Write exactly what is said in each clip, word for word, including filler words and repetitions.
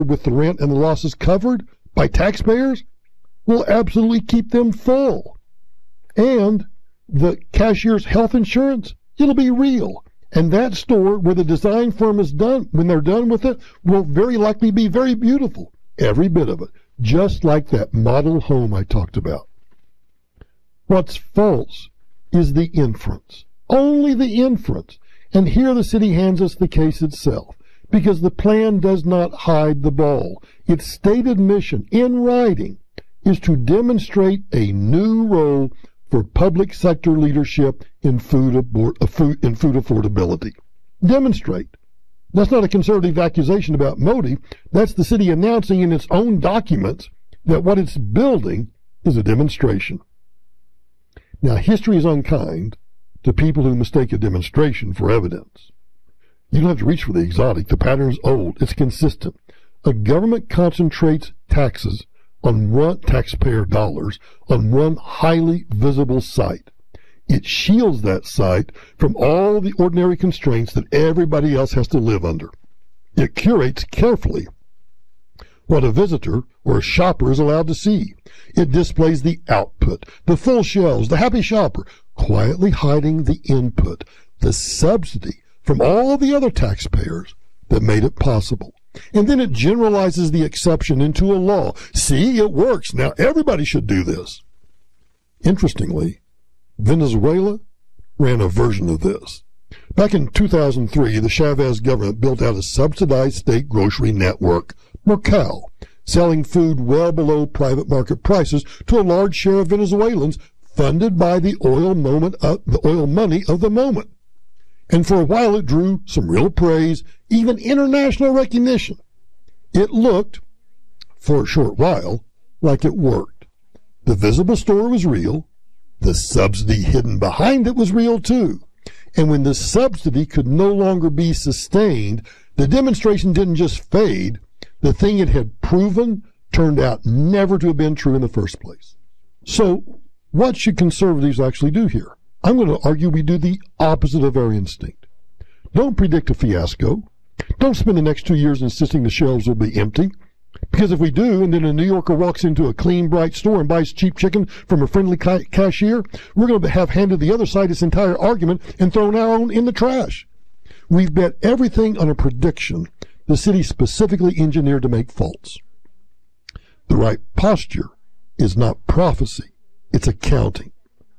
with the rent and the losses covered by taxpayers will absolutely keep them full. And the cashier's health insurance, it'll be real. And that store where the design firm is done, when they're done with it, will very likely be very beautiful. Every bit of it. Just like that model home I talked about. What's false is the inference. Only the inference. And here the city hands us the case itself. Because the plan does not hide the ball. Its stated mission, in writing, is to demonstrate a new role for public sector leadership in food, abor- uh, food, in food affordability. Demonstrate. That's not a conservative accusation about motive. That's the city announcing in its own documents that what it's building is a demonstration. Now, history is unkind to people who mistake a demonstration for evidence. You don't have to reach for the exotic. The pattern is old. It's consistent. A government concentrates taxes on one taxpayer dollars on one highly visible site. It shields that site from all the ordinary constraints that everybody else has to live under. It curates carefully what a visitor or a shopper is allowed to see. It displays the output, the full shelves, the happy shopper, quietly hiding the input, the subsidy from all the other taxpayers that made it possible. And then it generalizes the exception into a law. See, it works. Now everybody should do this. Interestingly, Venezuela ran a version of this. Back in two thousand three, the Chavez government built out a subsidized state grocery network, Mercal, selling food well below private market prices to a large share of Venezuelans, funded by the oil moment, uh, the oil money of the moment. And for a while it drew some real praise, even international recognition. It looked, for a short while, like it worked. The visible store was real. The subsidy hidden behind it was real too. And when the subsidy could no longer be sustained, the demonstration didn't just fade. The thing it had proven turned out never to have been true in the first place. So what should conservatives actually do here? I'm going to argue we do the opposite of our instinct. Don't predict a fiasco. Don't spend the next two years insisting the shelves will be empty. Because if we do, and then a New Yorker walks into a clean, bright store and buys cheap chicken from a friendly ca- cashier, we're going to have handed the other side its entire argument and thrown our own in the trash. We've bet everything on a prediction the city specifically engineered to make false. The right posture is not prophecy. It's accounting.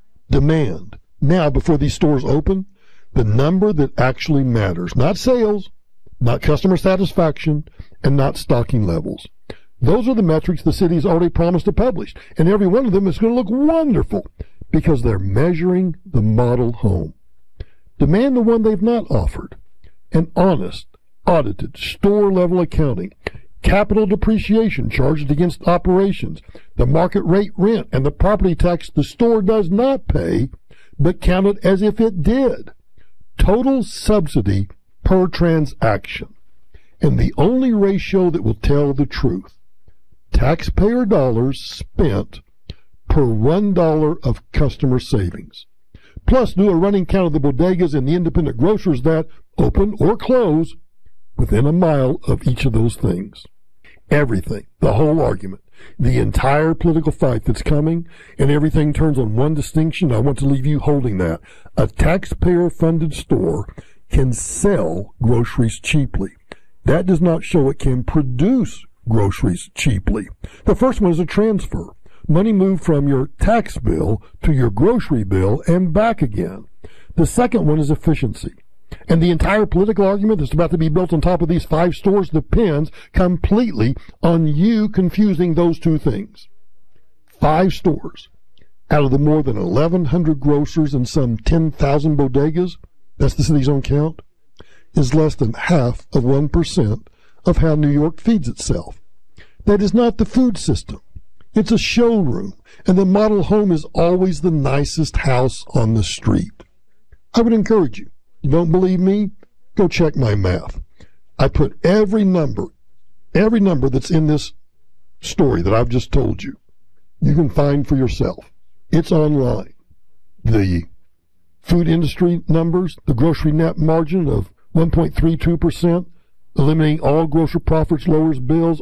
Demand. Now, before these stores open, the number that actually matters, not sales, not customer satisfaction, and not stocking levels. Those are the metrics the city's already promised to publish, and every one of them is going to look wonderful because they're measuring the model home. Demand the one they've not offered, an honest, audited, store-level accounting, capital depreciation charged against operations, the market rate rent, and the property tax the store does not pay, but counted as if it did. Total subsidy per transaction. And the only ratio that will tell the truth. Taxpayer dollars spent per one dollar of customer savings. Plus, do a running count of the bodegas and the independent grocers that open or close within a mile of each of those things. Everything, the whole argument, the entire political fight that's coming, and everything turns on one distinction. I want to leave you holding that. A taxpayer-funded store can sell groceries cheaply. That does not show it can produce groceries cheaply. The first one is a transfer. Money moved from your tax bill to your grocery bill and back again. The second one is efficiency. And the entire political argument that's about to be built on top of these five stores depends completely on you confusing those two things. Five stores out of the more than eleven hundred grocers and some ten thousand bodegas, that's the city's own count, is less than half of one percent of how New York feeds itself. That is not the food system. It's a showroom, and the model home is always the nicest house on the street. I would encourage you. You don't believe me? Go check my math. I put every number, every number that's in this story that I've just told you, you can find for yourself. It's online. The food industry numbers, the grocery net margin of one point three two percent, Eliminating all grocer profits lowers bills